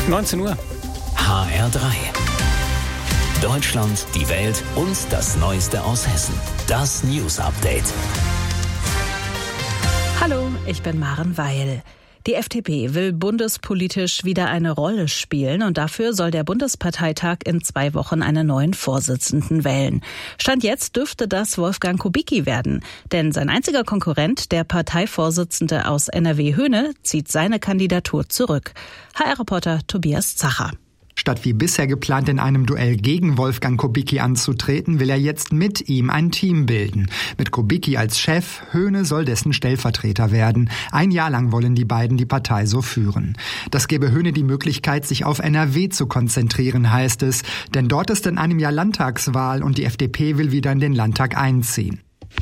19 Uhr. HR3. Deutschland, die Welt und das Neueste aus Hessen. Das News Update. Hallo, ich bin Maren Weil. Die FDP will bundespolitisch wieder eine Rolle spielen und dafür soll der Bundesparteitag in 2 Wochen einen neuen Vorsitzenden wählen. Stand jetzt dürfte das Wolfgang Kubicki werden, denn sein einziger Konkurrent, der Parteivorsitzende aus NRW Höhne, zieht seine Kandidatur zurück. HR-Reporter Tobias Zacher. Statt wie bisher geplant in einem Duell gegen Wolfgang Kubicki anzutreten, will er jetzt mit ihm ein Team bilden. Mit Kubicki als Chef, Höhne soll dessen Stellvertreter werden. 1 Jahr lang wollen die beiden die Partei so führen. Das gebe Höhne die Möglichkeit, sich auf NRW zu konzentrieren, heißt es. Denn dort ist in einem Jahr Landtagswahl und die FDP will wieder in den Landtag einziehen.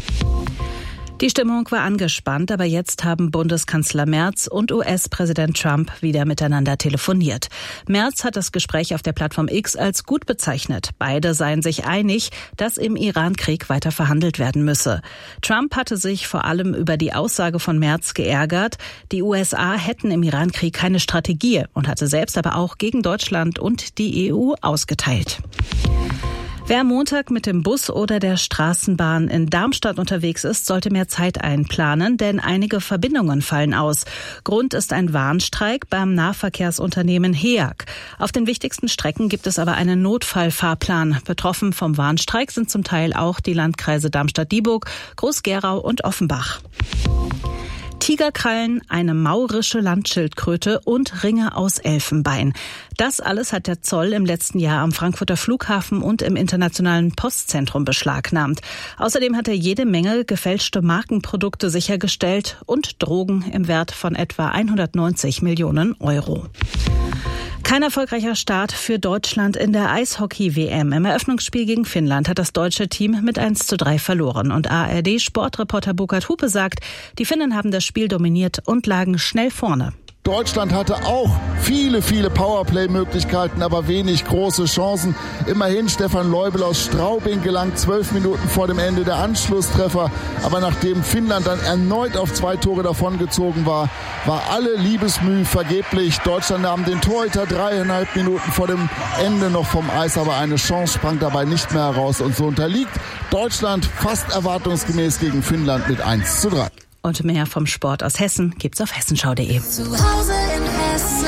Die Stimmung war angespannt, aber jetzt haben Bundeskanzler Merz und US-Präsident Trump wieder miteinander telefoniert. Merz hat das Gespräch auf der Plattform X als gut bezeichnet. Beide seien sich einig, dass im Iran-Krieg weiter verhandelt werden müsse. Trump hatte sich vor allem über die Aussage von Merz geärgert, die USA hätten im Iran-Krieg keine Strategie und hatte selbst aber auch gegen Deutschland und die EU ausgeteilt. Wer am Montag mit dem Bus oder der Straßenbahn in Darmstadt unterwegs ist, sollte mehr Zeit einplanen, denn einige Verbindungen fallen aus. Grund ist ein Warnstreik beim Nahverkehrsunternehmen HEAG. Auf den wichtigsten Strecken gibt es aber einen Notfallfahrplan. Betroffen vom Warnstreik sind zum Teil auch die Landkreise Darmstadt-Dieburg, Groß-Gerau und Offenbach. Tigerkrallen, eine maurische Landschildkröte und Ringe aus Elfenbein. Das alles hat der Zoll im letzten Jahr am Frankfurter Flughafen und im Internationalen Postzentrum beschlagnahmt. Außerdem hat er jede Menge gefälschte Markenprodukte sichergestellt und Drogen im Wert von etwa 190 Millionen Euro. Kein erfolgreicher Start für Deutschland in der Eishockey-WM. Im Eröffnungsspiel gegen Finnland hat das deutsche Team mit 1:3 verloren. Und ARD-Sportreporter Burkhard Hupe sagt, die Finnen haben das Spiel dominiert und lagen schnell vorne. Deutschland hatte auch viele Powerplay-Möglichkeiten, aber wenig große Chancen. Immerhin Stefan Leubel aus Straubing gelang 12 Minuten vor dem Ende der Anschlusstreffer. Aber nachdem Finnland dann erneut auf 2 Tore davongezogen war, war alle Liebesmüh vergeblich. Deutschland nahm den Torhüter 3,5 Minuten vor dem Ende noch vom Eis, aber eine Chance sprang dabei nicht mehr heraus. Und so unterliegt Deutschland fast erwartungsgemäß gegen Finnland mit 1:3. Und mehr vom Sport aus Hessen gibt's auf hessenschau.de. Zu Hause in Hessen.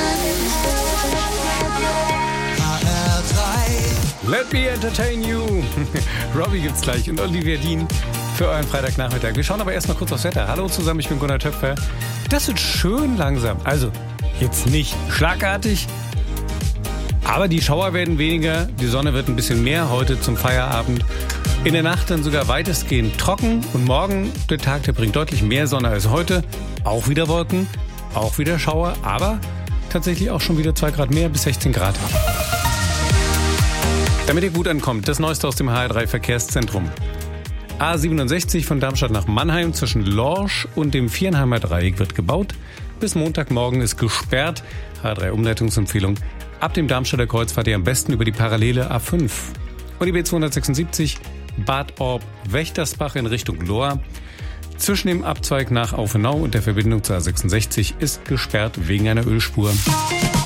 HR3. Let me entertain you. Robbie gibt's gleich und Olivia Dean für euren Freitagnachmittag. Wir schauen aber erstmal kurz aufs Wetter. Hallo zusammen, ich bin Gunnar Töpfer. Das wird schön langsam. Also jetzt nicht schlagartig, aber die Schauer werden weniger. Die Sonne wird ein bisschen mehr heute zum Feierabend. In der Nacht dann sogar weitestgehend trocken und morgen der Tag, der bringt deutlich mehr Sonne als heute. Auch wieder Wolken, auch wieder Schauer, aber tatsächlich auch schon wieder 2 Grad mehr bis 16 Grad. Damit ihr gut ankommt, das Neueste aus dem HR3 Verkehrszentrum. A67 von Darmstadt nach Mannheim zwischen Lorsch und dem Viernheimer Dreieck wird gebaut. Bis Montagmorgen ist gesperrt. HR3 Umleitungsempfehlung. Ab dem Darmstädter Kreuz fahrt ihr am besten über die parallele A5. Und die B276 Bad Orb-Wächtersbach in Richtung Lohr. Zwischen dem Abzweig nach Aufenau und der Verbindung zur A66 ist gesperrt wegen einer Ölspur.